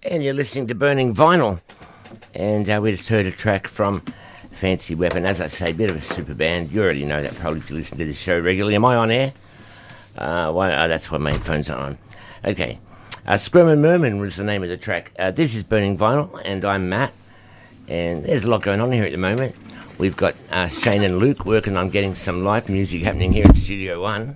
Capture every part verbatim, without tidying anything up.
And you're listening to Burning Vinyl. And uh, we just heard a track from Fancy Weapon. As I say, a bit of a super band. You already know that probably if you listen to this show regularly. Am I on air? Uh, why, oh, that's why my headphones are on. Okay. Uh, Scrum and Merman was the name of the track. Uh, this is Burning Vinyl, and I'm Matt. And there's a lot going on here at the moment. We've got uh, Shane and Luke working on getting some live music happening here at Studio One.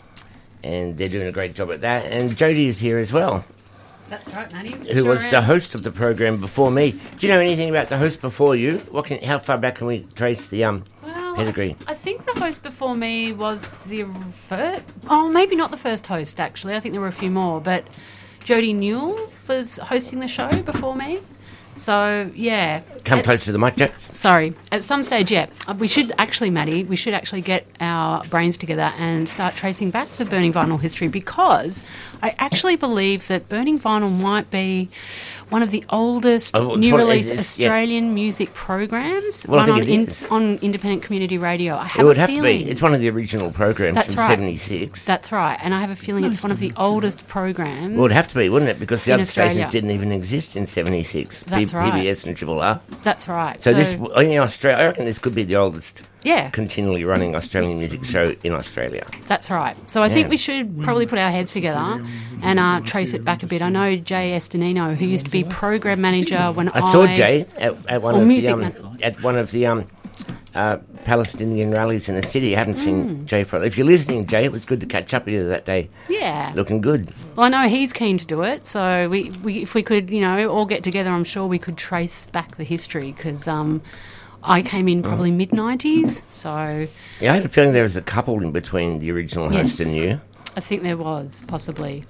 And they're doing a great job at that. And Jodie is here as well. That's right, Matty. Who sure was am. the host of the program before me. Do you know anything about the host before you? What can, how far back can we trace the um well, pedigree? I, th- I think the host before me was the first... Oh, maybe not the first host, actually. I think there were a few more. But Jodie Newell was hosting the show before me. So, yeah. Come At, close to the mic, Jack. Sorry. At some stage, yeah. Uh, We should actually, Maddie, we should actually get our brains together and start tracing back the Burning Vinyl history, because I actually believe that Burning Vinyl might be one of the oldest Oh, it's new what it release is, Australian yeah. music programs Well, I run think on, it in, is. on independent community radio. I have It would a have feeling, to be. It's one of the original programs That's from right. seventy-six. That's right. And I have a feeling it's one of the oldest programs. Well, it would have to be, wouldn't it? Because the in other Australia. stations didn't even exist in seventy-six. That's right. P B S and Triple R. That's right. So, this, in Australia, I reckon this could be the oldest yeah, continually running Australian music show in Australia. that's right. So I think Yeah. we should probably put our heads together and uh, trace it back a bit. I know Jay Estanino, who used to be program manager when I... I saw Jay at, at one Or of music the um, man- at one of the um, uh, Palestinian rallies in the city. I haven't seen Jay for. If you're listening, Jay, it was good to catch up with you that day. Yeah. Looking good. Well, I know he's keen to do it, so we, we if we could, you know, all get together, I'm sure we could trace back the history, because um, I came in probably mid nineties, so Yeah, I had a feeling there was a couple in between the original host Yes. and you. I think there was possibly.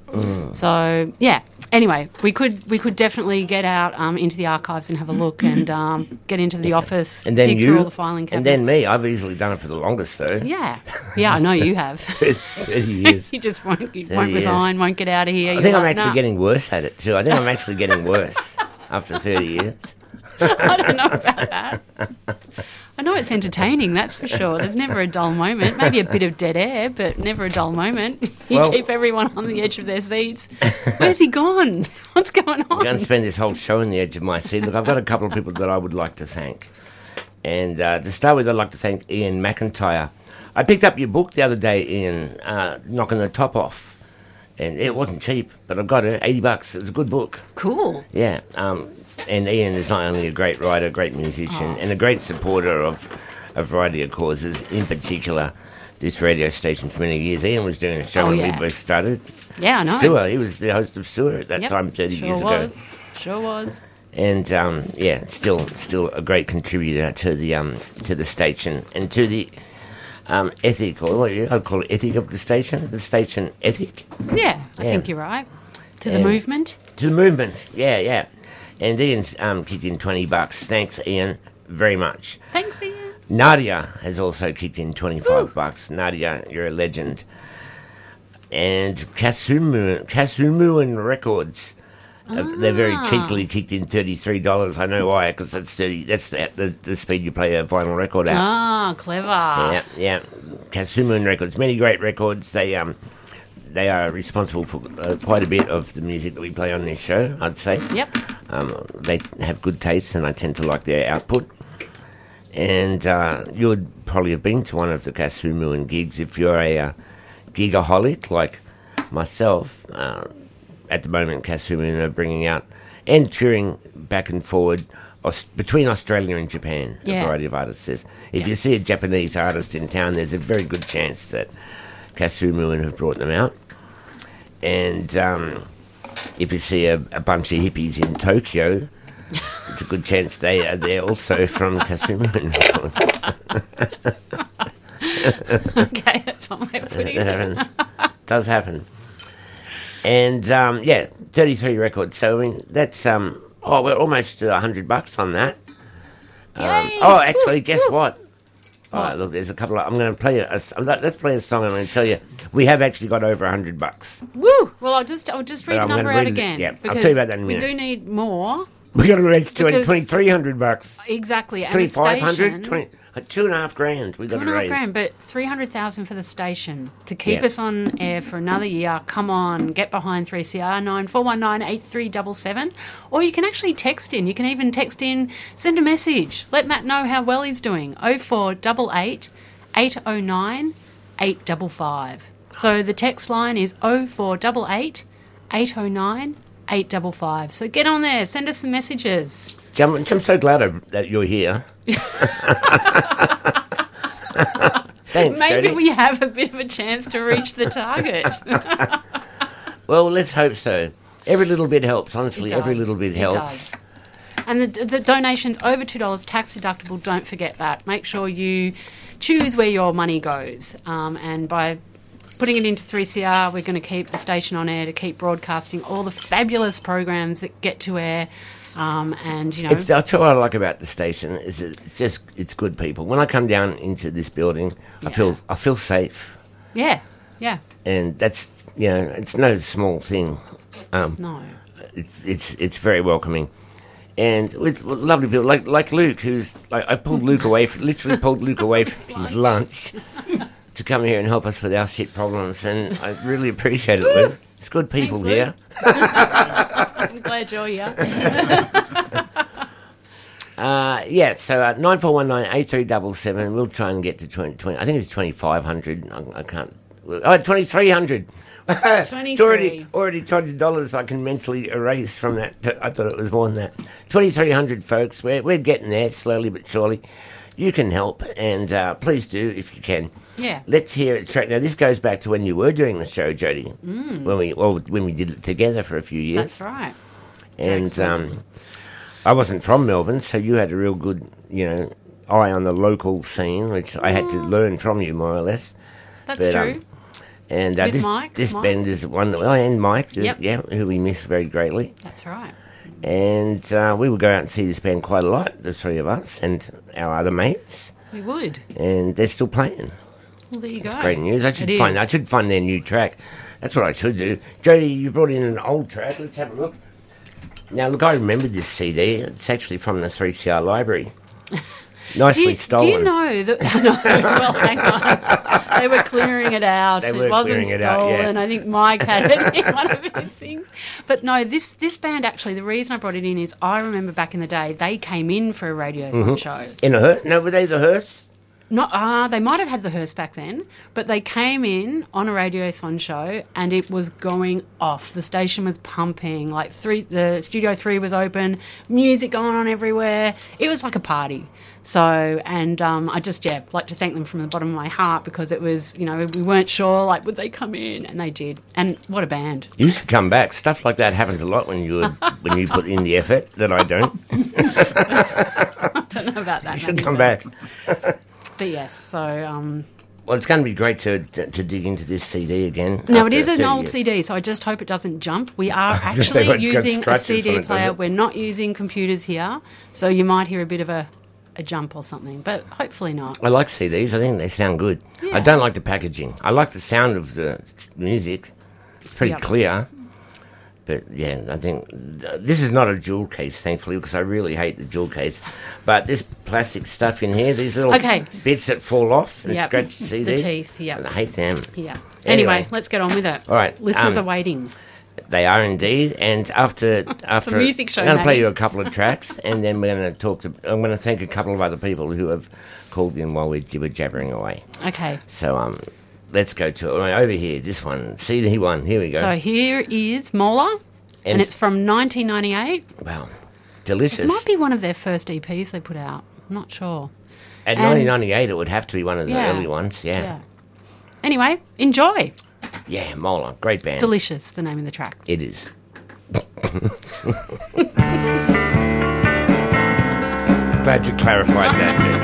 So yeah. Anyway, we could we could definitely get out um, into the archives and have a look, and um, get into the office, And then dig you, through all the filing and cabinets. then me. I've easily done it for the longest, though. Yeah, yeah, I know you have. thirty years. You just won't, you thirty won't years. resign, won't get out of here. I You're think I'm like, actually "Nah." getting worse at it, too. I think I'm actually getting worse after thirty years. I don't know about that. I know it's entertaining, that's for sure. There's never a dull moment. Maybe a bit of dead air, but never a dull moment. You Well- keep everyone on the edge of their seats. Where's he gone? What's going on? I'm going to spend this whole show on the edge of my seat. Look, I've got a couple of people that I would like to thank. And uh, to start with, I'd like to thank Ian McIntyre. I picked up your book the other day, Ian, uh, Knocking the Top Off. And it wasn't cheap, but I got it, eighty bucks. It was a good book. Cool. Yeah. Um, and Ian is not only a great writer, great musician, Oh. and a great supporter of a variety of causes, in particular this radio station for many years. Ian was doing a show Oh, when yeah. we both started. Yeah, I know. Sewer. He was the host of Sewer at that Yep, time, thirty sure years was. ago. Sure was. And um, yeah, still, still a great contributor to the um, to the station and to the um, ethic, or what you- I'd call it ethic of the station, the station ethic, Yeah, I Yeah. think you're right. To the And- movement. to the movement. Yeah, yeah. And Ian's um, kicked in twenty bucks. Thanks, Ian, very much. Thanks, Ian. Nadia has also kicked in twenty-five bucks. Nadia, you're a legend. And Kasumu, Kasumuan Records, uh, they're very Ah. cheekily kicked in thirty-three dollars. I know why, because that's thirty. That's the, the the speed you play a vinyl record at. Ah, clever. Yeah, yeah. Kasumuan Records, many great records. They um, they are responsible for uh, quite a bit of the music that we play on this show, I'd say. Yep. Um, they have good tastes, and I tend to like their output. And uh, you would probably have been to one of the Kasumuan gigs if you're a uh, gigaholic like myself. Uh, at the moment, Kasumuan are bringing out and touring back and forward aus- between Australia and Japan, Yeah. a variety of artists says. If Yeah. you see a Japanese artist in town, there's a very good chance that Kasumuan have brought them out. And um, if you see a, a bunch of hippies in Tokyo, it's a good chance they are there also from Kasumuan. Okay, that's one way of putting It it. happens. Does happen. And um, yeah, thirty-three records. So I mean, that's um. Oh, we're almost to a hundred bucks on that. Um, Yay! oh, actually, guess Woo! what? All right, look, there's a couple of. I'm going to play a. a let's play a song. I'm going to tell you, we have actually got over a hundred bucks. Woo! Well, I'll just I'll just read But the I'm number gonna out read it- again. yeah, I'll because tell you about that in a we minute. do need more. We got to raise Because- twenty-three hundred bucks. Exactly. And the twenty-five station, hundred? twenty, uh, two and a half grand we two got and to a half raise. grand, but three hundred thousand for the station to keep Yeah. us on air for another year. Come on, get behind three C R nine four one nine eight three seven seven, or you can actually text in. You can even text in, send a message, let Matt know how well he's doing. Oh four eight eight, eight oh nine eight five five. So the text line is oh four eight eight, eight oh nine eight five five. So get on there, send us some messages. I'm, I'm so glad I, that you're here. Thanks, Maybe Jodie. we have a bit of a chance to reach the target. Well, let's hope so. Every little bit helps, honestly. It Every does. little bit It helps. does. And the, the donations over two dollars tax deductible, don't forget that. Make sure you choose where your money goes. Um, and by putting it into three C R, we're going to keep the station on air to keep broadcasting all the fabulous programs that get to air. Um, and, you know, It's, I'll tell you what I like about the station is that it's just it's good people. When I come down into this building, I Yeah. feel I feel safe, yeah, yeah, and that's you know it's no small thing. Um, no. it's it's it's very welcoming, and with lovely people like like Luke, who's like I pulled Luke away, from, literally pulled Luke away from his lunch to come here and help us with our shit problems, and I really appreciate it, Luke. It's good people Thanks, here. I'm glad you're here. Uh, yeah, so uh, nine four one nine eight three seven seven. We'll try and get to twenty, twenty I think it's twenty-five hundred. I, I can't. Oh, twenty-three hundred. It's already, already two hundred dollars I can mentally erase from that. I thought it was more than that. twenty-three hundred, folks. We're, we're getting there slowly but surely. You can help, and uh, please do if you can. Yeah. Let's hear it straight. Now, this goes back to when you were doing the show, Jodie. Mm. When we well, when we did it together for a few years. That's right. And Excellent. um, I wasn't from Melbourne, so you had a real good, you know, eye on the local scene, which I had to learn from you more or less. That's But, true. um, And uh, With this Mike, this Mike. band is one that, oh, and Mike, uh, Yep. yeah, who we miss very greatly. That's right. And uh, we would go out and see this band quite a lot, the three of us and our other mates. We would. And they're still playing. Well, there you go. It's great news. I should It find is. I should find their new track. That's what I should do. Jodie, you brought in an old track. Let's have a look. Now, look, I remember this C D. It's actually from the three C R library. Nicely Do you, stolen. do you know that? No, well, hang on. They were clearing it out. They it were wasn't clearing it out, yeah. stolen. I think Mike had it in one of his things. But no, this this band actually. The reason I brought it in is I remember back in the day they came in for a radiothon Mm-hmm. show. In a hearse? No, were they the hearse? Not ah, they might have had the hearse back then, but they came in on a radiothon show and it was going off. The station was pumping, like three. The Studio Three was open, music going on everywhere. It was like a party. So, and um, I just yeah like to thank them from the bottom of my heart because it was, you know, we weren't sure like would they come in, and they did. And what a band! You should come back. Stuff like that happens a lot when you when you put in the effort that I don't. I don't know about that. You should Matthew, come but- back. But yes, so um, Well, it's going to be great to to, to dig into this C D again. now it after is an thirty old years. C D, so I just hope it doesn't jump. We are was gonna say, actually well, it's got using a scratches C on D it, does player. it? We're not using computers here, so you might hear a bit of a, a jump or something, but hopefully not. I like C Ds. I think they sound good. Yeah. I don't like the packaging. I like the sound of the music. It's pretty Yep. clear. But yeah, I think th- this is not a jewel case, thankfully, because I really hate the jewel case. But this plastic stuff in here, these little Okay. bits that fall off and Yep. scratch the C D. The teeth, yep. I hate them. Yeah. Anyway. Anyway, let's get on with it. All right, Listeners um, are waiting. They are indeed. And after after music show, I'm going to play Matty. you a couple of tracks, and then we're going to talk to. I'm going to thank a couple of other people who have called in while we were jabbering away. Okay. So um, let's go to it. Over here. This one, C D one. Here we go. So here is Mola, and, And- it's from nineteen ninety-eight. Wow, It delicious. might be one of their first E Ps they put out. I'm not sure. At and- nineteen ninety-eight, it would have to be one of the Yeah. early ones. Yeah. Yeah. Anyway, enjoy. Yeah, Mola. Great band. Delicious, the name of the track. It is. Glad you clarified that.